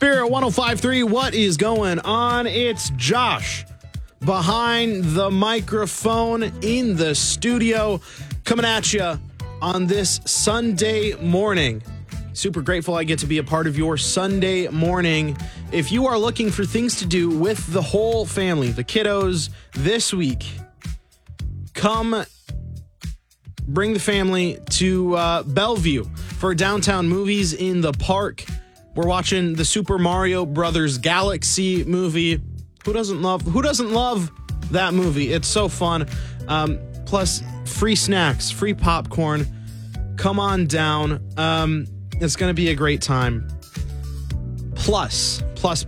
Spirit 105.3, what is going on? It's Josh behind the microphone in the studio, coming at you on this Sunday morning. Super grateful I get to be a part of your Sunday morning. If you are looking for things to do with the whole family, the kiddos, this week, come bring the family to Bellevue for Downtown Movies in the Park. We're watching the Super Mario Brothers Galaxy movie. Who doesn't love that movie? It's so fun. Plus free snacks, free popcorn. Come on down. It's going to be a great time. Plus.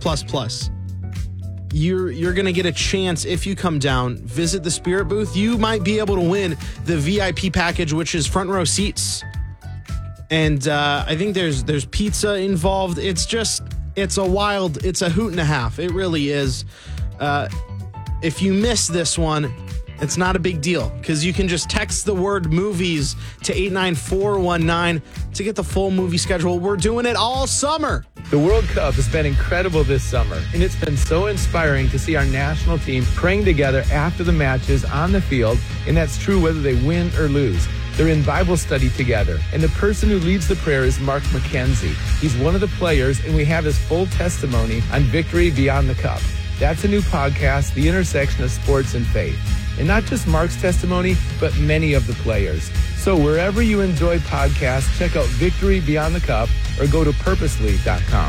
You're going to get a chance if you come down, visit the Spirit booth. You might be able to win the VIP package, which is front row seats. And I think there's pizza involved. It's a hoot and a half. It really is. If you miss this one, it's not a big deal because you can just text the word movies to 89419 to get the full movie schedule. We're doing it all summer. The World Cup has been incredible this summer, and it's been so inspiring to see our national team praying together after the matches on the field, and that's true whether they win or lose. They're in Bible study together, and the person who leads the prayer is Mark McKenzie. He's one of the players, and we have his full testimony on Victory Beyond the Cup. That's a new podcast, The Intersection of Sports and Faith. And not just Mark's testimony, but many of the players. So wherever you enjoy podcasts, check out Victory Beyond the Cup or go to purposely.com.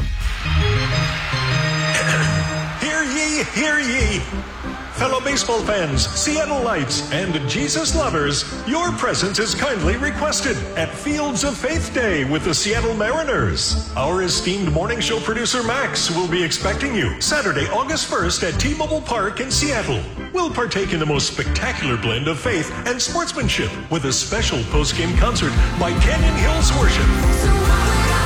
Hear ye, hear ye. Fellow baseball fans, Seattleites, and Jesus lovers, your presence is kindly requested at Fields of Faith Day with the Seattle Mariners. Our esteemed morning show producer Max will be expecting you Saturday, August 1st at T-Mobile Park in Seattle. We'll partake in the most spectacular blend of faith and sportsmanship with a special post-game concert by Canyon Hills Worship.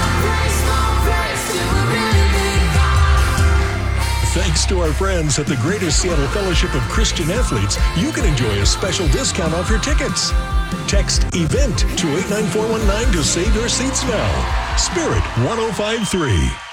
Thanks to our friends at the Greater Seattle Fellowship of Christian Athletes, you can enjoy a special discount off your tickets. Text EVENT to 89419 to save your seats now. Spirit 105.3.